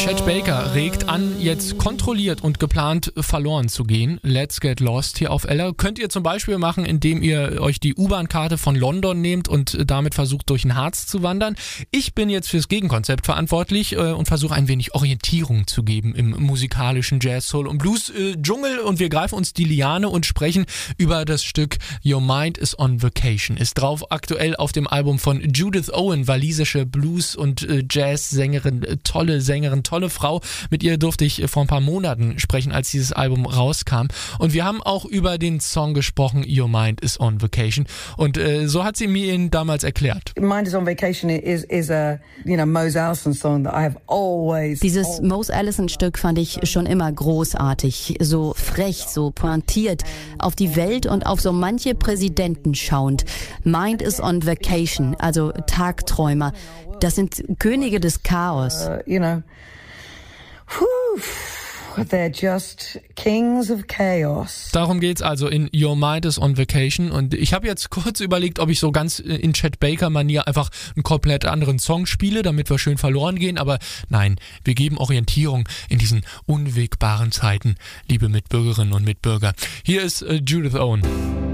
Chet Baker regt an, jetzt kontrolliert und geplant verloren zu gehen. Let's Get Lost hier auf Ella. Könnt ihr zum Beispiel machen, indem ihr euch die U-Bahn-Karte von London nehmt und damit versucht, durch den Harz zu wandern. Ich bin jetzt fürs Gegenkonzept verantwortlich und versuche ein wenig Orientierung zu geben im musikalischen Jazz, Soul und Blues Dschungel. Und wir greifen uns die Liane und sprechen über das Stück Your Mind is on Vacation. Ist drauf aktuell auf dem Album von Judith Owen, walisische Blues- und Jazz-Sängerin, tolle Sängerin, tolle Frau. Mit ihr durfte ich vor ein paar Monaten sprechen, als dieses Album rauskam. Und wir haben auch über den Song gesprochen, Your Mind is on Vacation. Und so hat sie mir ihn damals erklärt. Mind is on Vacation is a, Mose Allison song that I have always... Dieses Mose Allison-Stück fand ich schon immer großartig. So frech, so pointiert, auf die Welt und auf so manche Präsidenten schauend. Mind is on Vacation, also Tagträumer. Das sind Könige des Chaos. They're just kings of chaos. Darum geht's also in Your Mind is on Vacation. Und ich habe jetzt kurz überlegt, ob ich so ganz in Chet Baker-Manier einfach einen komplett anderen Song spiele, damit wir schön verloren gehen. Aber nein, wir geben Orientierung in diesen unwegbaren Zeiten, liebe Mitbürgerinnen und Mitbürger. Hier ist Judith Owen.